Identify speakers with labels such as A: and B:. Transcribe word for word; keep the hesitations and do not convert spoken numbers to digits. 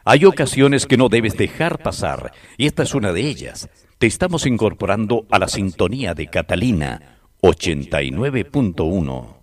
A: Hay ocasiones que no debes dejar pasar, y esta es una de ellas. Te estamos incorporando a la sintonía de Catalina ochenta y nueve punto uno.